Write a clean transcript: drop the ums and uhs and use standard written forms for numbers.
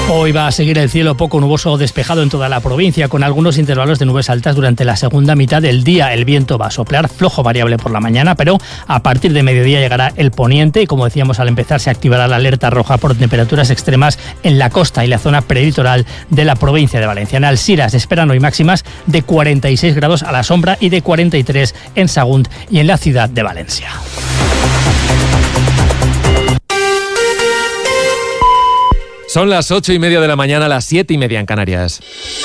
Hoy va a seguir el cielo poco nuboso o despejado en toda la provincia, con algunos intervalos de nubes altas durante la segunda mitad del día. El viento va a soplar flojo variable por la mañana, pero a partir de mediodía llegará el poniente y, como decíamos al empezar, se activará la alerta roja por temperaturas extremas en la costa y la zona preditoral de la provincia de Valencia. En Alzira se esperan hoy máximas de 46 grados a la sombra y de 43 en Sagunt y en la ciudad de Valencia. Son las 8:30 de la mañana, las 7:30 en Canarias.